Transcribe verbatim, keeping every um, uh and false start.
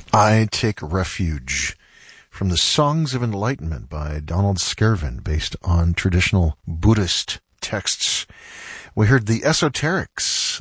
I Take Refuge from the Songs of Enlightenment by Donald Skervin, based on traditional Buddhist texts. We heard the Esoterics